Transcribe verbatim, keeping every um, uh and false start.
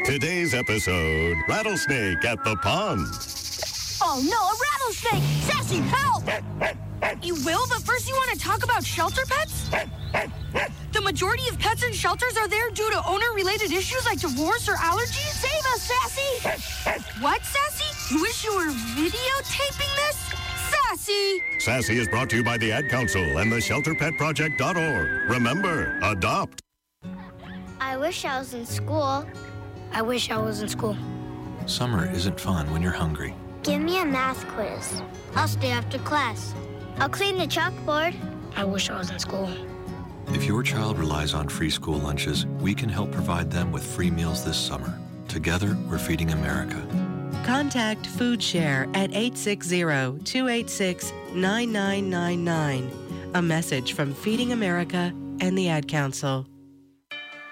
Today's episode, Rattlesnake at the Pond. Oh no, a rattlesnake! Sassy, help! You will, but first you want to talk about shelter pets? The majority of pets in shelters are there due to owner-related issues like divorce or allergies. Save us, Sassy! What, Sassy? You wish you were videotaping this? Sassy! Sassy is brought to you by the Ad Council and the shelter pet project dot org. Remember, adopt. I wish I was in school. I wish I was in school. Summer isn't fun when you're hungry. Give me a math quiz. I'll stay after class. I'll clean the chalkboard. I wish I was in school. If your child relies on free school lunches, we can help provide them with free meals this summer. Together, we're feeding America. Contact FoodShare at eight six zero, two eight six, nine nine nine nine. A message from Feeding America and the Ad Council.